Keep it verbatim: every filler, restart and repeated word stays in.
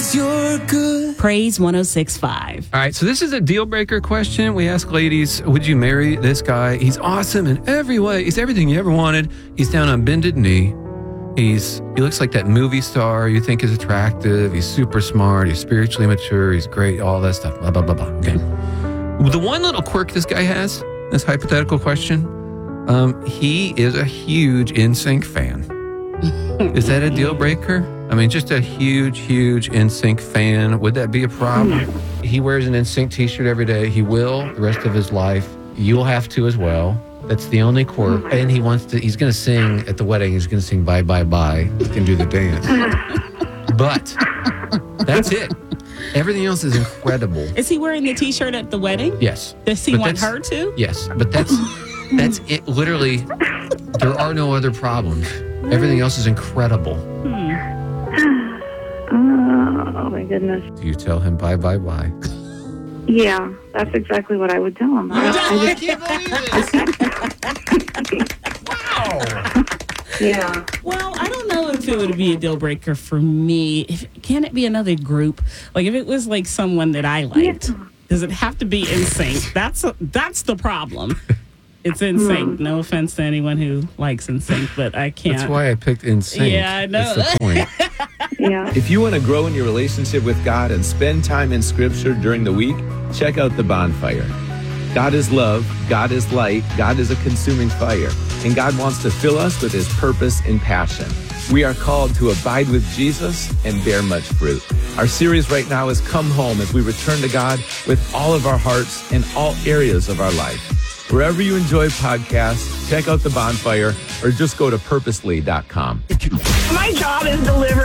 'cause you're good. Praise one oh six point five. All right, so this is a deal breaker question. We ask ladies, would you marry this guy? He's awesome in every way. He's everything you ever wanted. He's down on bended knee. He's he looks like that movie star you think is attractive. He's super smart. He's spiritually mature. He's great. All that stuff. Blah, blah, blah, blah. Okay. The one little quirk this guy has, this hypothetical question, um, he is a huge N Sync fan. Is that a deal breaker? I mean, just a huge, huge N Sync fan. Would that be a problem? He wears an N Sync t-shirt every day. He will the rest of his life. You'll have to as well. That's the only quirk. And he wants to, he's going to sing at the wedding. He's going to sing Bye, Bye, Bye. He can do the dance. But that's it. Everything else is incredible. Is he wearing the t-shirt at the wedding? Yes. Does he But want that's- her to? Yes. But that's, that's it. Literally, there are no other problems. Everything else is incredible. Oh, my goodness. Do you tell him bye, bye, bye? Yeah, that's exactly what I would tell him. I, I can't believe this. Wow. Yeah. Well, I don't know if it would be a deal breaker for me. If, can it be another group? Like if it was like someone that I liked, Yeah. does it have to be in sync? That's a, that's the problem. It's in sync. No offense to anyone who likes in sync, but I can't. That's why I picked N Sync. Yeah, I know. That's the point. Yeah. If you want to grow in your relationship with God and spend time in Scripture during the week, check out The Bonfire. God is love, God is light, God is a consuming fire, and God wants to fill us with His purpose and passion. We are called to abide with Jesus and bear much fruit. Our series right now is Come Home as we return to God with all of our hearts in all areas of our life. Wherever you enjoy podcasts, check out The Bonfire or just go to purposely dot com. My job is delivering